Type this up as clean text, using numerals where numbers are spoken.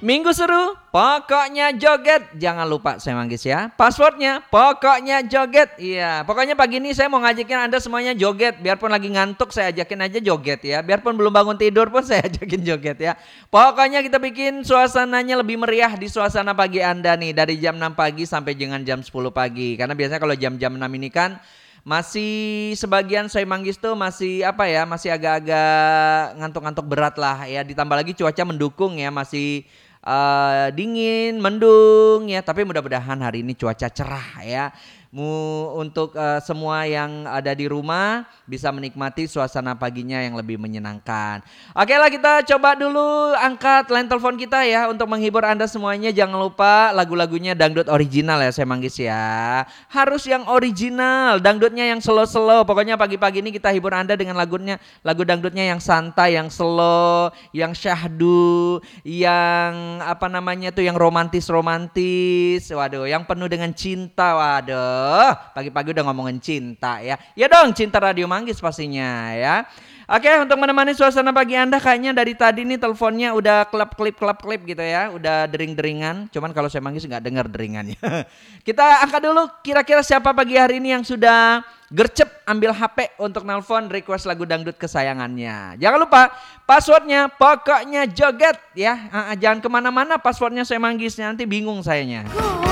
Minggu seru, pokoknya joget. Jangan lupa saya manggis ya. Passwordnya pokoknya joget. Iya, pokoknya pagi ini saya mau ngajakin Anda semuanya joget. Biarpun lagi ngantuk saya ajakin aja joget ya. Biarpun belum bangun tidur pun saya ajakin joget ya. Pokoknya kita bikin suasananya lebih meriah di suasana pagi Anda nih. Dari jam 6 pagi sampai dengan jam 10 pagi. Karena biasanya kalau jam-jam 6 ini kan masih sebagian saya manggis tuh masih masih agak-agak ngantuk-ngantuk berat lah ya, ditambah lagi cuaca mendukung ya, masih dingin, mendung ya, tapi mudah-mudahan hari ini cuaca cerah ya. Untuk semua yang ada di rumah bisa menikmati suasana paginya yang lebih menyenangkan. Oke lah, kita coba dulu angkat line telepon kita ya untuk menghibur Anda semuanya. Jangan lupa lagu-lagunya dangdut original ya saya manggis ya. Harus yang original, dangdutnya yang slow-slow. Pokoknya pagi-pagi ini kita hibur Anda dengan lagu dangdutnya yang santai, yang slow, yang syahdu, yang yang romantis-romantis. Waduh, yang penuh dengan cinta. Waduh, pagi-pagi udah ngomongin cinta ya. Ya dong, cinta Radio Manggis pastinya ya. Oke, untuk menemani suasana pagi Anda kayaknya dari tadi nih teleponnya udah klip gitu ya. Udah dering-deringan. Cuman kalau saya manggis nggak dengar deringannya. Kita angkat dulu kira-kira siapa pagi hari ini yang sudah gercep ambil HP untuk nelpon request lagu dangdut kesayangannya. Jangan lupa passwordnya pokoknya joget ya. Jangan kemana-mana passwordnya saya manggis, nanti bingung sayanya.